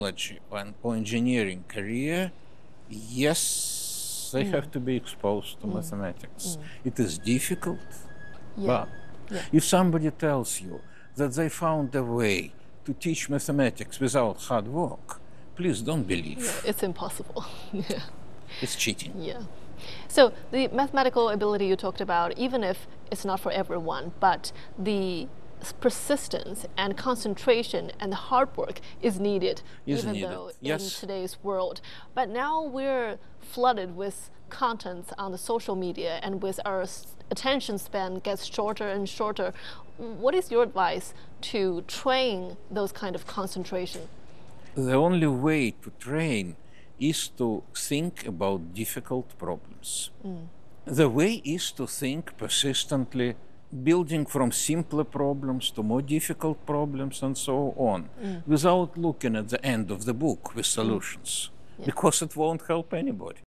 or engineering career, yes, they have to be exposed to mathematics. It is difficult, but if somebody tells you that they found a way to teach mathematics without hard work, please don't believe. It's impossible. Yeah. It's cheating. Yeah. So the mathematical ability you talked about, even if it's not for everyone, but the persistence and concentration and hard work is needed, though in today's world. But now we're flooded with contents on the social media, and with our attention span gets shorter and shorter. What is your advice to train those kind of concentration? The only way to train is to think about difficult problems. The way is to think persistently, building from simpler problems to more difficult problems and so on, without looking at the end of the book with solutions, because it won't help anybody.